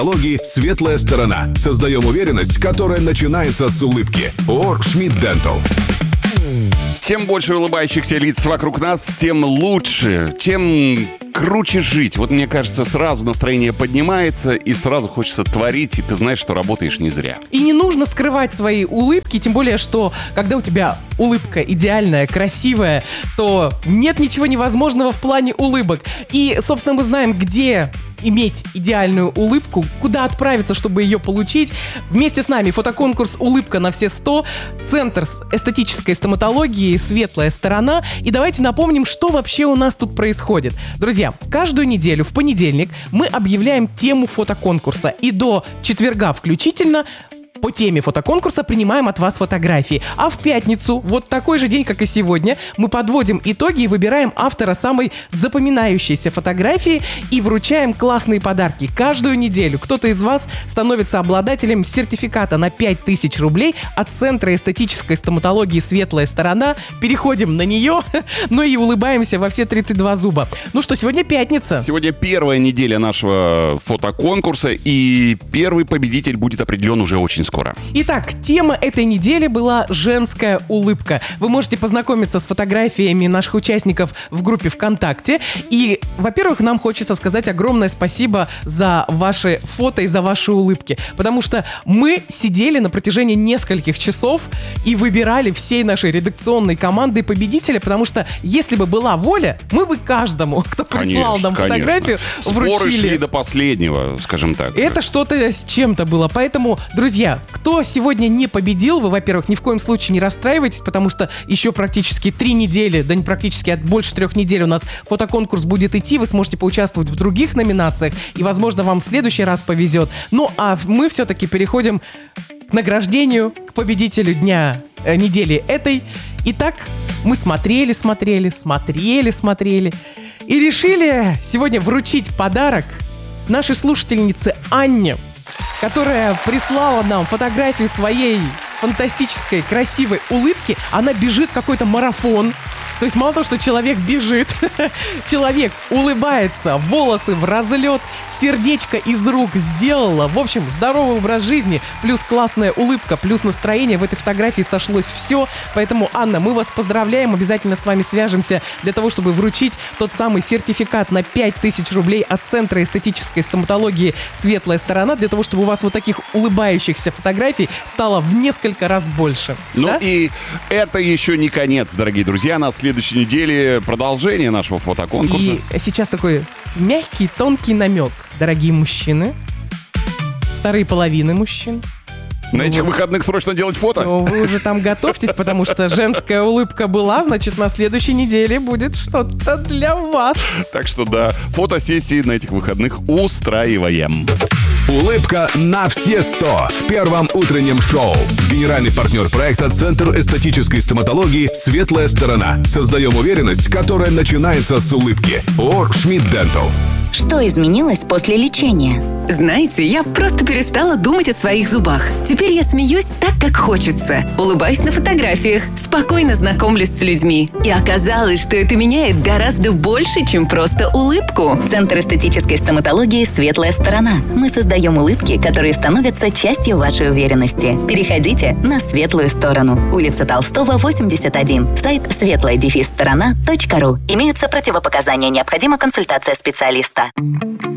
стоматологии «Светлая сторона». Создаем уверенность, которая начинается с улыбки. ООО «Шмидт Дентал». Чем больше улыбающихся лиц вокруг нас, тем лучше, тем круче жить. Вот мне кажется, сразу настроение поднимается, и сразу хочется творить, и ты знаешь, что работаешь не зря. И не нужно скрывать свои улыбки, тем более, что когда у тебя улыбка идеальная, красивая, то нет ничего невозможного в плане улыбок. И, собственно, мы знаем, где иметь идеальную улыбку, куда отправиться, чтобы ее получить. Вместе с нами фотоконкурс «Улыбка на все 100», Центр эстетической стоматологии «Светлая сторона». И давайте напомним, что вообще у нас тут происходит. Друзья, каждую неделю в понедельник мы объявляем тему фотоконкурса. И до четверга включительно по теме фотоконкурса принимаем от вас фотографии. А в пятницу, вот такой же день, как и сегодня, мы подводим итоги и выбираем автора самой запоминающейся фотографии и вручаем классные подарки. Каждую неделю кто-то из вас становится обладателем сертификата на 5000 рублей от Центра эстетической стоматологии «Светлая сторона». Переходим на нее, но и улыбаемся во все 32 зуба. Ну что, сегодня пятница. Сегодня первая неделя нашего фотоконкурса, и первый победитель будет определен уже очень скоро. Итак, тема этой недели была «Женская улыбка». Вы можете познакомиться с фотографиями наших участников в группе ВКонтакте. И, во-первых, нам хочется сказать огромное спасибо за ваши фото и за ваши улыбки. Потому что мы сидели на протяжении нескольких часов и выбирали всей нашей редакционной командой победителя, потому что если бы была воля, мы бы каждому, кто прислал нам фотографию, вручили. Споры шли до последнего, скажем так. Это что-то с чем-то было. Поэтому, друзья, кто сегодня не победил, вы, во-первых, ни в коем случае не расстраивайтесь, потому что еще практически 3 недели, да не практически, а больше 3 недель у нас фотоконкурс будет идти, вы сможете поучаствовать в других номинациях, и, возможно, вам в следующий раз повезет. Ну, а мы все-таки переходим к награждению, к победителю недели этой. Итак, мы смотрели и решили сегодня вручить подарок нашей слушательнице Анне, которая прислала нам фотографию своей фантастической, красивой улыбки. Она бежит какой-то марафон. То есть мало того, что человек бежит, человек улыбается, волосы в разлет, сердечко из рук сделала. В общем, здоровый образ жизни, плюс классная улыбка, плюс настроение. В этой фотографии сошлось все. Поэтому, Анна, мы вас поздравляем. Обязательно с вами свяжемся для того, чтобы вручить тот самый сертификат на 5000 рублей от Центра эстетической стоматологии «Светлая сторона», для того, чтобы у вас вот таких улыбающихся фотографий стало в несколько раз больше. Ну да? И это еще не конец, дорогие друзья. На следующей неделе продолжение нашего фотоконкурса. И сейчас такой мягкий, тонкий намек, дорогие мужчины, вторые половины мужчин. На этих выходных срочно делать фото. Ну, вы уже там готовьтесь, потому что женская улыбка была, значит, на следующей неделе будет что-то для вас. Так что да, фотосессии на этих выходных устраиваем. Улыбка на все 100 в первом утреннем шоу. Генеральный партнер проекта Центр эстетической стоматологии «Светлая сторона». Создаем уверенность, которая начинается с улыбки. ООО «Шмидт Дентал». Что изменилось после лечения? Знаете, я просто перестала думать о своих зубах. Теперь я смеюсь так, как хочется. Улыбаюсь на фотографиях, спокойно знакомлюсь с людьми. И оказалось, что это меняет гораздо больше, чем просто улыбку. Центр эстетической стоматологии «Светлая сторона». Мы создаем улыбки, которые становятся частью вашей уверенности. Переходите на светлую сторону. Улица Толстого, 81. Сайт светлая-сторона.ру. Имеются противопоказания. Необходима консультация специалиста.